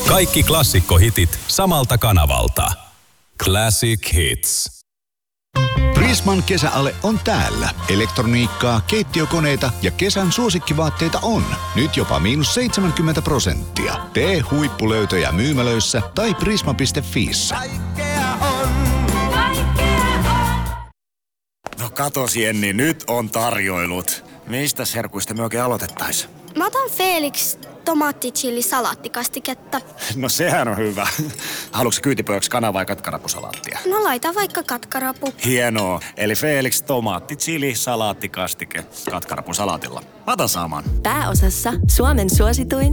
Kaikki klassikkohitit samalta kanavalta. Classic Hits. Prisman kesäale on täällä. Elektroniikkaa, keittiökoneita ja kesän suosikkivaatteita on. Nyt jopa -70%. Tee huippulöytöjä myymälöissä tai prisma.fiissä. No katos Jenni, nyt on tarjoilut. Mistä herkuista me oikein aloitettais? Mä otan Felix tomaattichili-salaattikastiketta. No sehän on hyvä. Haluatko kyytipojaksi kana- vai katkarapusalaattia? No laita vaikka katkarapu. Hienoa. Eli Felix tomaatti-chili-salaattikastike katkarapusalaatilla. Mä otan saman. Pääosassa Suomen suosituin